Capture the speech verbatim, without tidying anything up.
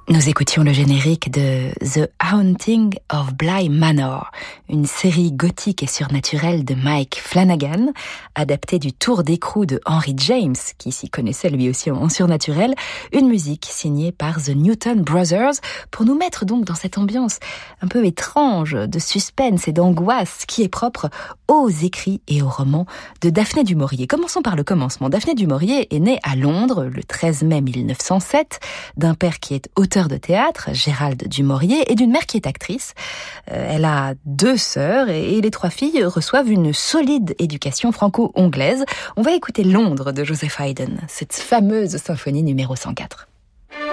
Nous écoutions le générique de The Haunting of Bly Manor, une série gothique et surnaturelle de Mike Flanagan, adaptée du tour d'écrou de Henry James, qui s'y connaissait lui aussi en surnaturel, une musique signée par The Newton Brothers, pour nous mettre donc dans cette ambiance un peu étrange de suspense et d'angoisse qui est propre aux écrits et aux romans de Daphné du Maurier. Commençons par le commencement. Daphné du Maurier est née à Londres le treize mai mille neuf cent sept, d'un père qui est auteur de théâtre, Gérald du Maurier, et d'une mère qui est actrice. Euh, elle a deux sœurs et, et les trois filles reçoivent une solide éducation franco-anglaise. On va écouter Londres de Joseph Haydn, cette fameuse symphonie numéro cent quatre.